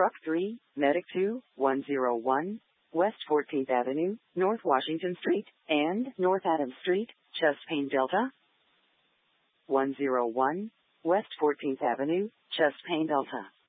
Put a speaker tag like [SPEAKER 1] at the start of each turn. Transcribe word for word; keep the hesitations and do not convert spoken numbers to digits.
[SPEAKER 1] Truck three, Medic two, one oh one, West fourteenth Avenue, North Washington Street, and North Adams Street, chest pain Delta. one oh one, West fourteenth Avenue, chest pain Delta.